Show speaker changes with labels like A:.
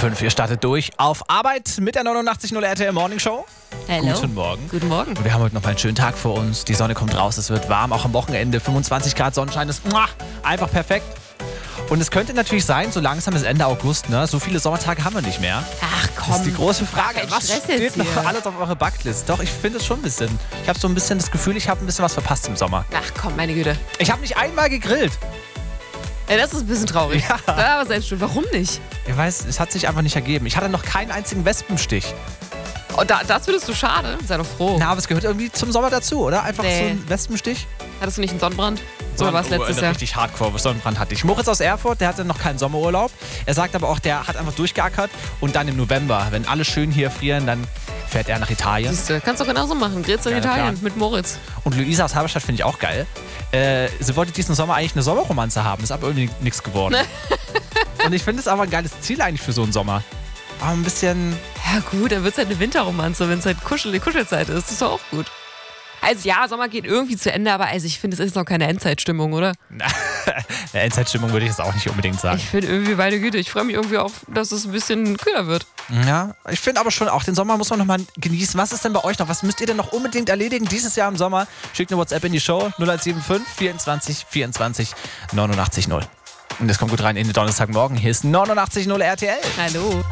A: 7:05 Uhr, ihr startet durch auf Arbeit mit der 89.0 RTL Morning Show.
B: Hello.
A: Guten Morgen.
B: Guten Morgen.
A: Und wir haben heute noch mal einen schönen Tag vor uns. Die Sonne kommt raus, es wird warm, auch am Wochenende. 25 Grad Sonnenschein ist einfach perfekt. Und es könnte natürlich sein, so langsam ist Ende August, ne? So viele Sommertage haben wir nicht mehr.
B: Ach komm.
A: Das ist die große Frage.
B: Kein
A: Was
B: Stress
A: steht
B: jetzt
A: noch
B: hier.
A: alles auf eurer Bucketlist? Doch, ich finde es schon ein bisschen. Ich habe so ein bisschen das Gefühl, ich habe ein bisschen was verpasst im Sommer.
B: Ach komm, meine Güte.
A: Ich habe nicht einmal gegrillt.
B: Ja, das ist ein bisschen traurig.
A: Ja.
B: Aber selbst schon. Warum nicht?
A: Ich weiß, es hat sich einfach nicht ergeben. Ich hatte noch keinen einzigen Wespenstich.
B: Oh, das findest du schade? Sei doch froh.
A: Na, aber es gehört irgendwie zum Sommer dazu, oder? Einfach
B: Nee.
A: so ein Wespenstich.
B: Hattest du nicht einen Sonnenbrand? Oder was letztes Jahr?
A: Richtig hardcore Sonnenbrand hatte ich. Moritz aus Erfurt, der hatte noch keinen Sommerurlaub. Er sagt aber auch, der hat einfach durchgeackert. Und dann im November, wenn alle schön hier frieren, dann fährt er nach Italien.
B: Siehst du, kannst du genauso machen. Grillst in
A: Geiler
B: Italien
A: Plan.
B: mit Moritz.
A: Und Luisa aus Halberstadt finde ich auch geil. Sie wollte diesen Sommer eigentlich eine Sommerromanze haben, ist aber irgendwie nichts geworden. Und ich finde es aber ein geiles Ziel eigentlich für so einen Sommer. Aber ein bisschen...
B: Ja gut, dann wird es halt eine Winterromanze, wenn es halt Kuschelzeit ist. Das ist doch auch gut. Also ja, Sommer geht irgendwie zu Ende, aber also ich finde, es ist noch keine Endzeitstimmung, oder?
A: Eine Endzeitstimmung würde ich jetzt auch nicht unbedingt sagen.
B: Ich finde irgendwie, meine Güte, ich freue mich irgendwie auf, dass es ein bisschen kühler wird.
A: Ja, ich finde aber schon auch, den Sommer muss man nochmal genießen. Was ist denn bei euch noch? Was müsst ihr denn noch unbedingt erledigen dieses Jahr im Sommer? Schickt eine WhatsApp in die Show 0175 24 24 89 0. Und das kommt gut rein in den Donnerstagmorgen. Hier ist 89.0 RTL.
B: Hallo.